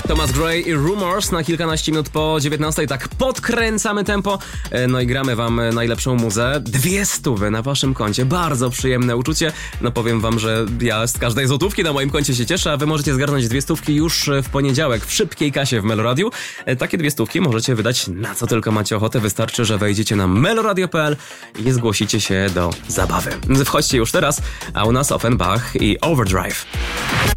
Thomas Gray i Rumors na kilkanaście minut po 19. Tak podkręcamy tempo, no i gramy wam najlepszą muzę. 200 na waszym koncie, bardzo przyjemne uczucie. No powiem wam, że ja z każdej złotówki na moim koncie się cieszę, a wy możecie zgarnąć 200 już w poniedziałek w szybkiej kasie w Meloradiu. Takie 200 możecie wydać na co tylko macie ochotę, wystarczy, że wejdziecie na meloradio.pl i zgłosicie się do zabawy. Wchodźcie już teraz, a u nas Offenbach i Overdrive.